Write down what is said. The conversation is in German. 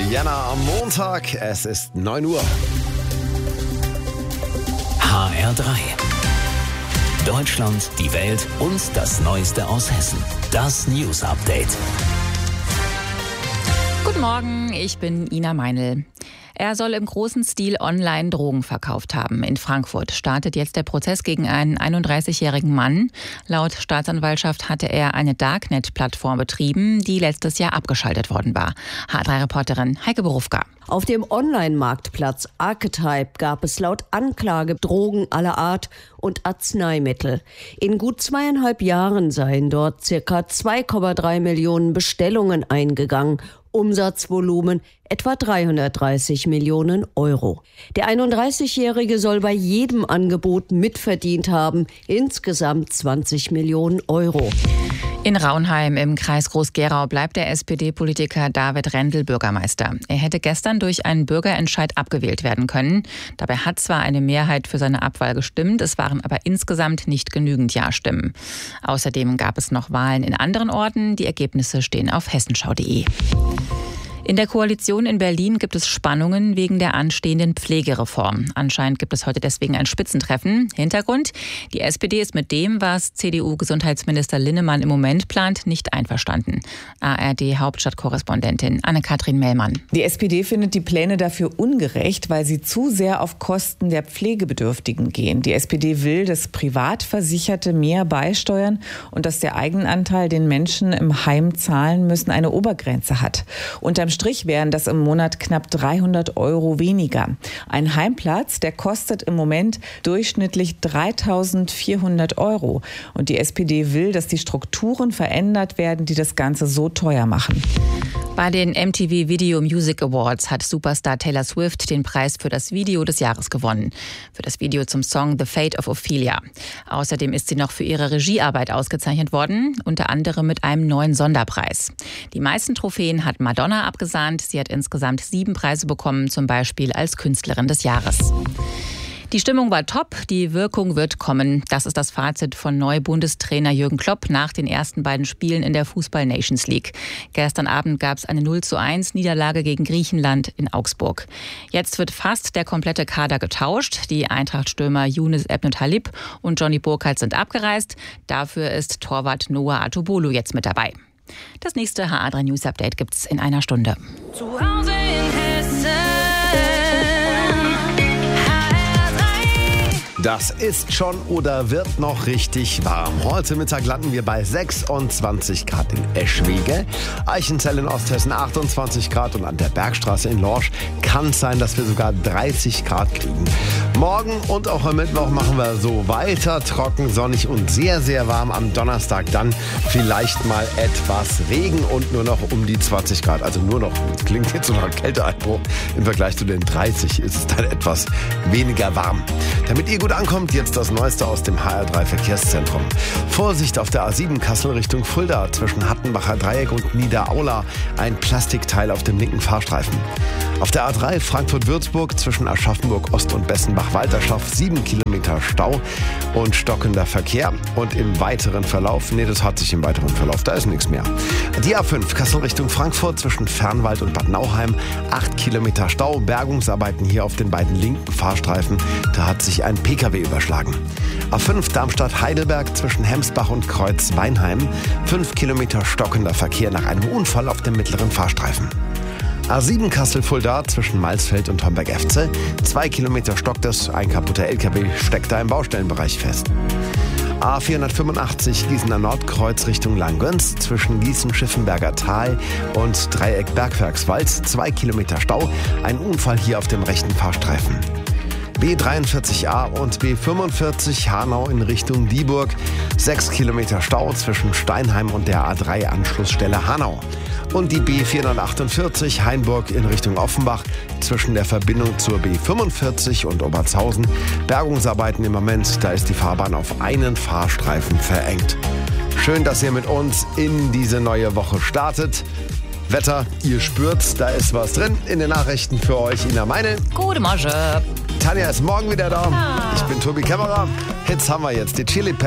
Jänner am Montag. Es ist 9 Uhr. HR3. Deutschland, die Welt und das Neueste aus Hessen. Das News Update. Guten Morgen, ich bin Ina Meinl. Er soll im großen Stil online Drogen verkauft haben. In Frankfurt startet jetzt der Prozess gegen einen 31-jährigen Mann. Laut Staatsanwaltschaft hatte er eine Darknet-Plattform betrieben, die letztes Jahr abgeschaltet worden war. HR3-Reporterin Heike Borufka. Auf dem Online-Marktplatz Archetype gab es laut Anklage Drogen aller Art und Arzneimittel. In gut 2,5 Jahren seien dort ca. 2,3 Millionen Bestellungen eingegangen. Umsatzvolumen etwa 330 Millionen Euro. Der 31-Jährige soll bei jedem Angebot mitverdient haben, insgesamt 20 Millionen Euro. In Raunheim im Kreis Groß-Gerau bleibt der SPD-Politiker David Rendel Bürgermeister. Er hätte gestern durch einen Bürgerentscheid abgewählt werden können. Dabei hat zwar eine Mehrheit für seine Abwahl gestimmt, es waren aber insgesamt nicht genügend Ja-Stimmen. Außerdem gab es noch Wahlen in anderen Orten. Die Ergebnisse stehen auf hessenschau.de. In der Koalition in Berlin gibt es Spannungen wegen der anstehenden Pflegereform. Anscheinend gibt es heute deswegen ein Spitzentreffen. Hintergrund: Die SPD ist mit dem, was CDU-Gesundheitsminister Linnemann im Moment plant, nicht einverstanden. ARD-Hauptstadtkorrespondentin Anne-Kathrin Mellmann. Die SPD findet die Pläne dafür ungerecht, weil sie zu sehr auf Kosten der Pflegebedürftigen gehen. Die SPD will, dass Privatversicherte mehr beisteuern und dass der Eigenanteil, den Menschen im Heim zahlen müssen, eine Obergrenze hat. Unterm Strich wären das im Monat knapp 300 Euro weniger. Ein Heimplatz, der kostet im Moment durchschnittlich 3.400 Euro. Und die SPD will, dass die Strukturen verändert werden, die das Ganze so teuer machen. Bei den MTV Video Music Awards hat Superstar Taylor Swift den Preis für das Video des Jahres gewonnen. Für das Video zum Song The Fate of Ophelia. Außerdem ist sie noch für ihre Regiearbeit ausgezeichnet worden, unter anderem mit einem neuen Sonderpreis. Die meisten Trophäen hat Madonna abgesahnt. Sie hat insgesamt 7 Preise bekommen, zum Beispiel als Künstlerin des Jahres. Die Stimmung war top, die Wirkung wird kommen. Das ist das Fazit von Neu-Bundestrainer Jürgen Klopp nach den ersten beiden Spielen in der Fußball-Nations League. Gestern Abend gab es eine 0:1 Niederlage gegen Griechenland in Augsburg. Jetzt wird fast der komplette Kader getauscht. Die Eintracht-Stürmer Younes Ebnet-Halib und Johnny Burkhardt sind abgereist. Dafür ist Torwart Noah Atobolu jetzt mit dabei. Das nächste HR3 News Update gibt's in einer Stunde. Zu Hause in Hessen. Das ist schon oder wird noch richtig warm. Heute Mittag landen wir bei 26 Grad in Eschwege, Eichenzell in Osthessen 28 Grad und an der Bergstraße in Lorsch kann es sein, dass wir sogar 30 Grad kriegen. Morgen und auch am Mittwoch machen wir so weiter, trocken, sonnig und sehr, sehr warm. Am Donnerstag dann vielleicht mal etwas Regen und nur noch um die 20 Grad. Also nur noch, klingt jetzt so nach Kälteeinbruch. Im Vergleich zu den 30 ist es dann etwas weniger warm. Damit ihr gut ankommt, jetzt das Neueste aus dem HR3 Verkehrszentrum. Vorsicht auf der A7 Kassel Richtung Fulda zwischen Hattenbacher Dreieck und Niederaula. Ein Plastikteil auf dem linken Fahrstreifen. Auf der A3 Frankfurt-Würzburg zwischen Aschaffenburg Ost und Bessenbach-Walterschaft 7 Kilometer Stau und stockender Verkehr. Und im weiteren Verlauf, das hat sich im weiteren Verlauf, da ist nichts mehr. Die A5 Kassel Richtung Frankfurt zwischen Fernwald und Bad Nauheim 8 Kilometer Stau. Bergungsarbeiten hier auf den beiden linken Fahrstreifen. Da hat sich ein PKW überschlagen. A5 Darmstadt-Heidelberg zwischen Hemsbach und Kreuz-Weinheim 5 Kilometer stockender Verkehr nach einem Unfall auf dem mittleren Fahrstreifen. A7 Kassel-Fulda zwischen Malsfeld und Homberg-Efze 2 Kilometer stockt es, ein kaputter LKW steckt da im Baustellenbereich fest. A485 Gießener Nordkreuz Richtung Langgöns zwischen Gießen-Schiffenberger Tal und Dreieck Bergwerkswald 2 Kilometer Stau, ein Unfall hier auf dem rechten Fahrstreifen. B43a und B45 Hanau in Richtung Dieburg 6 Kilometer Stau zwischen Steinheim und der A3-Anschlussstelle Hanau. Und die B448 Hainburg in Richtung Offenbach zwischen der Verbindung zur B45 und Obertshausen. Bergungsarbeiten im Moment, da ist die Fahrbahn auf einen Fahrstreifen verengt. Schön, dass ihr mit uns in diese neue Woche startet. Wetter, ihr spürt's, da ist was drin. In den Nachrichten für euch Ina Meinl. Gute Morgen. Tanja ist morgen wieder da. Ich bin Tobi Kämmerer. Hits haben wir jetzt. Die Chili Peppers.